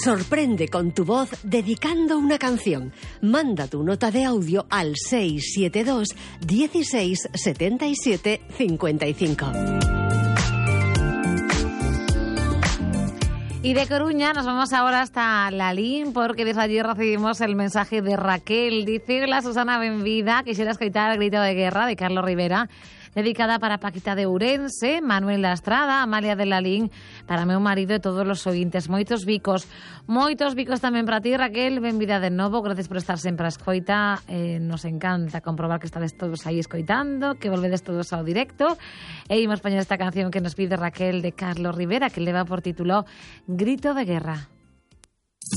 Sorprende con tu voz dedicando una canción. Manda tu nota de audio al 672 16 77 55. Y de Coruña nos vamos ahora hasta Lalín, porque desde allí recibimos el mensaje de Raquel. Dice: hola Susana, benvida, quisiera escoitar el grito de guerra de Carlos Rivera, dedicada para Paquita de Ourense, Manuel da Estrada, Amalia de Lalín, para meu marido e todos os ointes. Moitos bicos tamén para ti, Raquel. Benvida de novo, gracias por estar sempre a escoita. Nos encanta comprobar que estades todos aí escoitando, que volvedes todos ao directo. E imos poñer esta canción que nos pide Raquel de Carlos Rivera, que leva por título Grito de Guerra.